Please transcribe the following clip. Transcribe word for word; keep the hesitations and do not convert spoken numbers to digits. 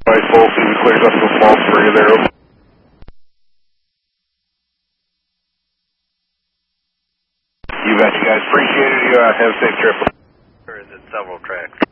Alright, full, see if it clears up the small spring there. You bet, you guys. Appreciate it. You uh, have a safe trip. Or is it several tracks?